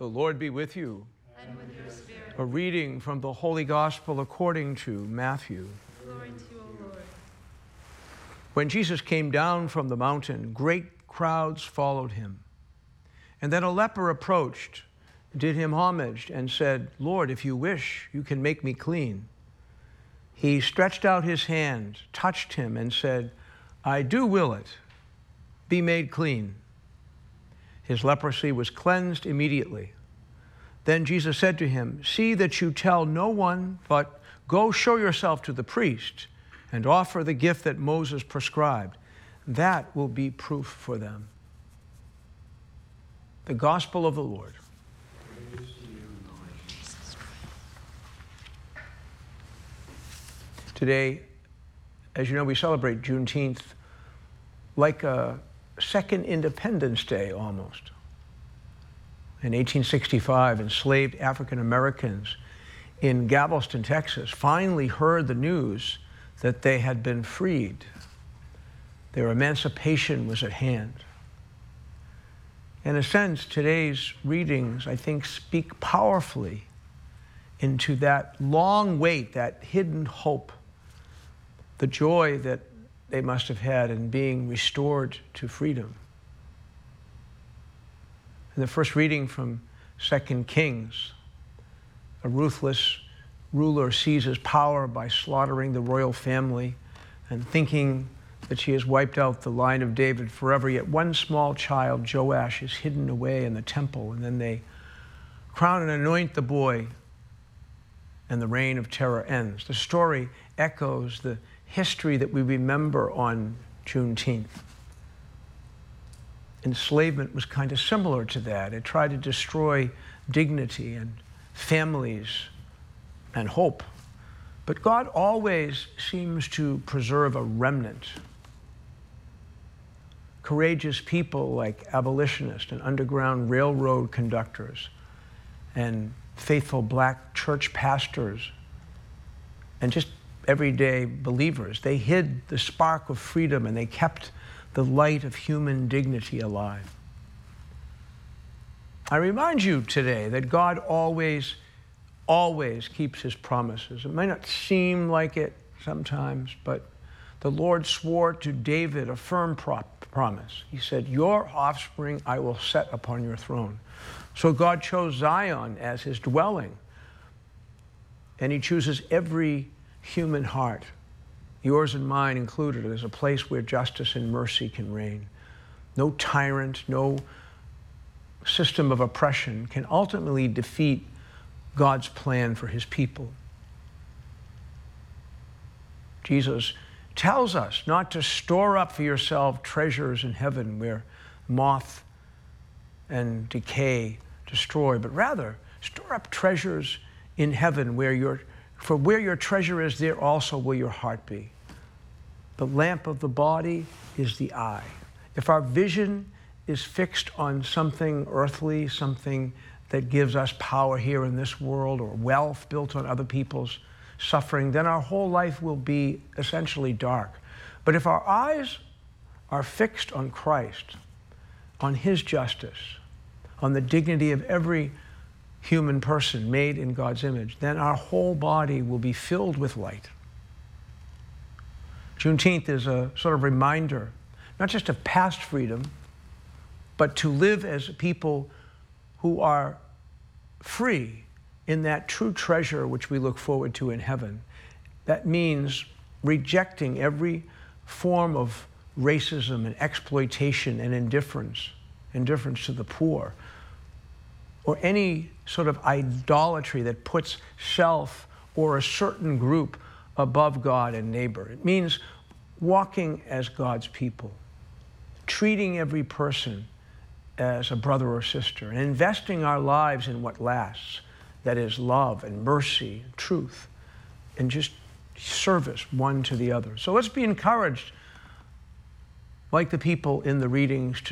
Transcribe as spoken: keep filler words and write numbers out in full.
The Lord be with you. And with your spirit. A reading from the Holy Gospel according to Matthew. Glory to you, O Lord. When Jesus came down from the mountain, great crowds followed him. And then a leper approached, did him homage, and said, "Lord, if you wish, you can make me clean." He stretched out his hand, touched him, and said, "I do will it. Be made clean." His leprosy was cleansed immediately. Then Jesus said to him, "See that you tell no one, but go show yourself to the priest and offer the gift that Moses prescribed. That will be proof for them." The Gospel of the Lord. Praise to you, Lord Jesus Christ. Today, as you know, we celebrate Juneteenth like a second Independence Day almost. In eighteen sixty-five, enslaved African Americans in Galveston, Texas, finally heard the news that they had been freed. Their emancipation was at hand. In a sense, today's readings, I think, speak powerfully into that long wait, that hidden hope, the joy that they must have had in being restored to freedom. In the first reading from Second Kings, a ruthless ruler seizes power by slaughtering the royal family and thinking that she has wiped out the line of David forever. Yet one small child, Joash, is hidden away in the temple, and then they crown and anoint the boy, and the reign of terror ends. The story echoes the history that we remember on Juneteenth. Enslavement was kind of similar to that. It tried to destroy dignity and families and hope. But God always seems to preserve a remnant. Courageous people like abolitionists and Underground Railroad conductors and faithful black church pastors and just everyday believers. They hid the spark of freedom and they kept the light of human dignity alive. I remind you today that God always, always keeps his promises. It may not seem like it sometimes, but the Lord swore to David a firm pro- promise. He said, "Your offspring I will set upon your throne." So God chose Zion as his dwelling, and he chooses every human heart, yours and mine included, as a place where justice and mercy can reign. No tyrant, no system of oppression can ultimately defeat God's plan for his people. Jesus tells us not to store up for yourself treasures in heaven where moth and decay destroy, but rather store up treasures in heaven where your For where your treasure is, there also will your heart be. The lamp of the body is the eye. If our vision is fixed on something earthly, something that gives us power here in this world, or wealth built on other people's suffering, then our whole life will be essentially dark. But if our eyes are fixed on Christ, on his justice, on the dignity of every human person made in God's image, then our whole body will be filled with light. Juneteenth is a sort of reminder, not just of past freedom, but to live as people who are free in that true treasure which we look forward to in heaven. That means rejecting every form of racism and exploitation and indifference, indifference to the poor, or any sort of idolatry that puts self or a certain group above God and neighbor. It means walking as God's people, treating every person as a brother or sister, and investing our lives in what lasts, that is love and mercy and truth, and just service one to the other. So let's be encouraged, like the people in the readings, to